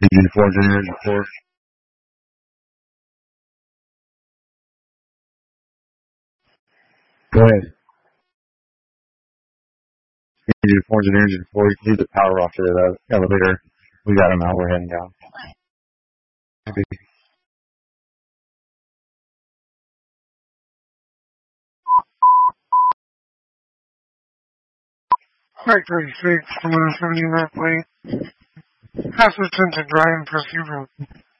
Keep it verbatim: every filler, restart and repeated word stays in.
Did you four engineers report? Go ahead. Did you four engineers report? You can leave the power off to the elevator. We got them out. We're heading down. Maybe. Flight thirty-six, Commander seventy Red Plate. Pass attention driving procedure.